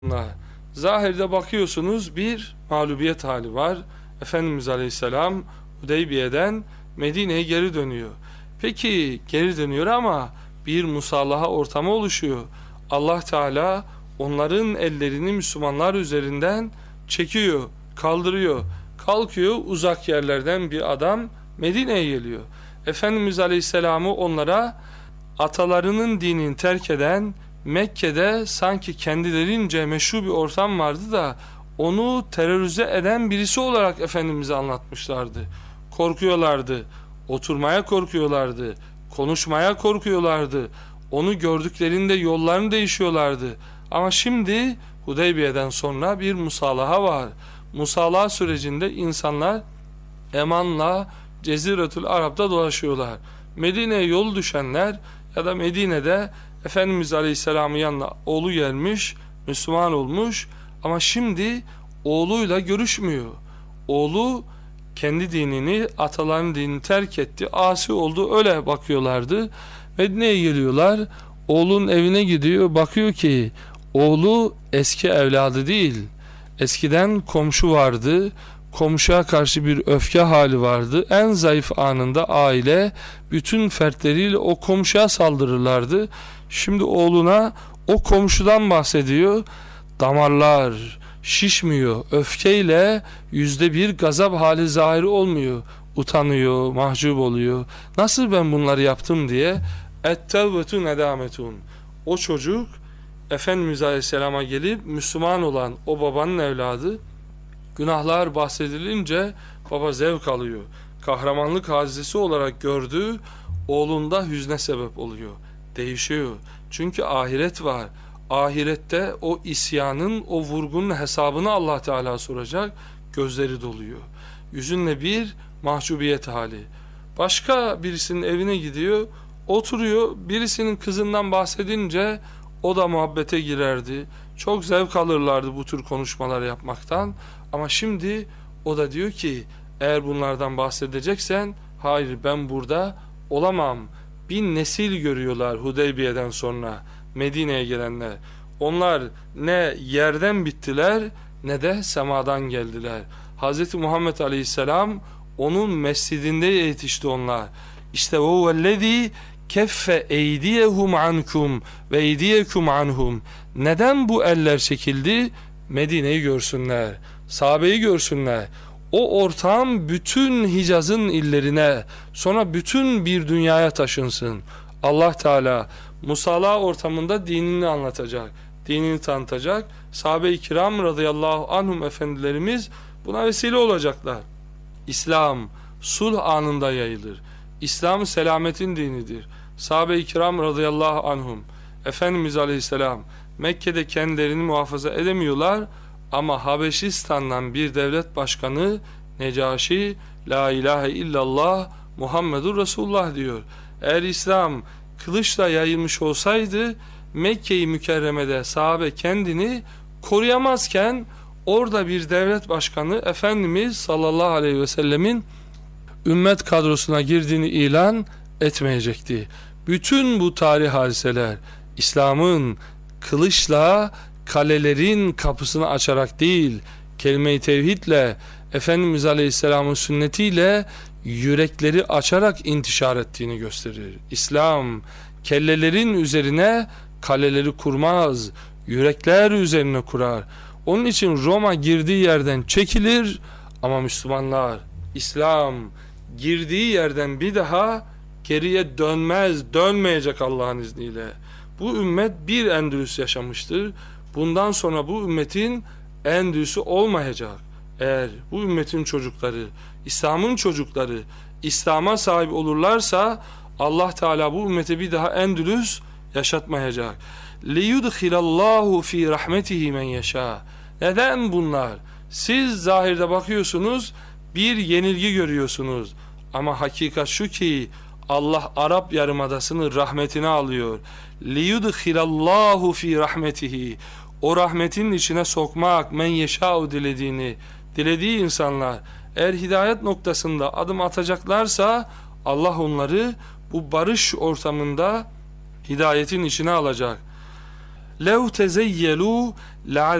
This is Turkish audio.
Zahirde bakıyorsunuz bir mağlubiyet hali var. Efendimiz Aleyhisselam Hudeybiye'den Medine'ye geri dönüyor. Peki geri dönüyor ama bir musallaha ortamı oluşuyor. Allah Teala onların ellerini Müslümanlar üzerinden çekiyor, kaldırıyor. Kalkıyor, uzak yerlerden bir adam Medine'ye geliyor. Efendimiz Aleyhisselam'ı onlara atalarının dinini terk eden, Mekke'de sanki kendilerince meşru bir ortam vardı da onu terörize eden birisi olarak Efendimiz'e anlatmışlardı. Korkuyorlardı, oturmaya korkuyorlardı, konuşmaya korkuyorlardı. Onu gördüklerinde yollarını değişiyorlardı. Ama şimdi Hudeybiye'den sonra bir musalaha var. Musalaha sürecinde insanlar emanla Ceziretül Arap'ta dolaşıyorlar. Medine'ye yol düşenler ya da Medine'de Efendimiz Aleyhisselam'ın yanına oğlu gelmiş, Müslüman olmuş ama şimdi oğluyla görüşmüyor. Oğlu kendi dinini, ataların dinini terk etti, asi oldu, öyle bakıyorlardı. Medine'ye geliyorlar, oğlun evine gidiyor, bakıyor ki oğlu eski evladı değil. Eskiden komşu vardı, komşuya karşı bir öfke hali vardı. En zayıf anında aile bütün fertleriyle o komşuya saldırırlardı. Şimdi oğluna o komşudan bahsediyor. Damarlar şişmiyor. Öfkeyle %1 gazap hali zahir olmuyor. Utanıyor, mahcup oluyor. Nasıl ben bunları yaptım diye. Et-tevbetu nedametun. O çocuk Efendimiz Aleyhisselam'a gelip Müslüman olan o babanın evladı, günahlar bahsedilince baba zevk alıyor. Kahramanlık hadisesi olarak gördüğü oğlunda hüzne sebep oluyor. Değişiyor. Çünkü ahiret var. Ahirette o isyanın, o vurgunun hesabını Allah Teala soracak. Gözleri doluyor. Yüzünle bir mahcubiyet hali. Başka birisinin evine gidiyor, oturuyor. Birisinin kızından bahsedince o da muhabbete girerdi. Çok zevk alırlardı bu tür konuşmalar yapmaktan. Ama şimdi o da diyor ki eğer bunlardan bahsedeceksen hayır, ben burada olamam. Bir nesil görüyorlar Hudeybiye'den sonra Medine'ye gelenler. Onlar ne yerden bittiler ne de semadan geldiler. Hz. Muhammed Aleyhisselam onun mescidinde yetişti onlar. İşte o vellezî keffe eydiyehum ankum ve eydiyekum anhum. Neden bu eller çekildi? Medine'yi görsünler, sahabeyi görsünler. O ortam bütün Hicaz'ın illerine, sonra bütün bir dünyaya taşınsın. Allah Teala musalla ortamında dinini anlatacak, dinini tanıtacak. Sahabe-i kiram radıyallahu anhum efendilerimiz buna vesile olacaklar. İslam sulh anında yayılır. İslam selametin dinidir. Sahabe-i kiram radıyallahu anhum, Efendimiz Aleyhisselam Mekke'de kendilerini muhafaza edemiyorlar ama Habeşistan'dan bir devlet başkanı Necaşi la ilahe illallah Muhammedur Resulullah diyor. Eğer İslam kılıçla yayılmış olsaydı Mekke-i Mükerreme'de sahabe kendini koruyamazken orada bir devlet başkanı Efendimiz sallallahu aleyhi ve sellemin ümmet kadrosuna girdiğini ilan etmeyecekti. Bütün bu tarih hadiseler İslam'ın kılıçla kalelerin kapısını açarak değil, kelime-i tevhidle, Efendimiz Aleyhisselam'ın sünnetiyle yürekleri açarak intişar ettiğini gösterir. İslam kellelerin üzerine kaleleri kurmaz, yürekler üzerine kurar. Onun için Roma girdiği yerden çekilir ama Müslümanlar, İslam girdiği yerden bir daha geriye dönmez, dönmeyecek Allah'ın izniyle. Bu ümmet bir Endülüs yaşamıştır. Bundan sonra bu ümmetin Endülüs'ü olmayacak. Eğer bu ümmetin çocukları, İslam'ın çocukları İslam'a sahip olurlarsa Allah Teala bu ümmete bir daha Endülüs yaşatmayacak. liyudkhilallahu fi rahmetihi men yasha. Neden bunlar? Siz zahirde bakıyorsunuz, bir yenilgi görüyorsunuz. Ama hakikat şu ki Allah Arap Yarımadası'nı rahmetine alıyor. liyudkhilallahu fi rahmetihi. O rahmetin içine sokmak, men yeşâ'u dilediğini, dilediği insanlar eğer hidayet noktasında adım atacaklarsa Allah onları bu barış ortamında hidayetin içine alacak. lev tezeyyelu